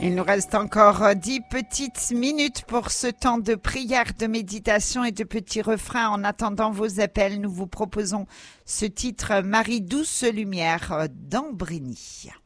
Il nous reste encore 10 petites minutes pour ce temps de prière, de méditation et de petits refrains. En attendant vos appels, nous vous proposons ce titre « Marie douce lumière » d'Ambrini.